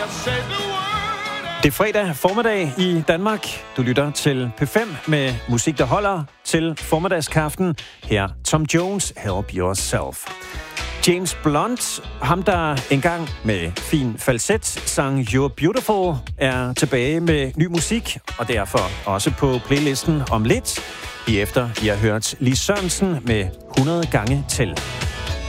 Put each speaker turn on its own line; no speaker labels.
Det er fredag formiddag i Danmark. Du lytter til P5 med musik, der holder til formiddagskaften. Her Tom Jones, Help Yourself. James Blunt, ham der engang med fin falset sang You're Beautiful, er tilbage med ny musik, og derfor også på playlisten om lidt. Lige efter vi har hørt Lis Sørensen med 100 gange til.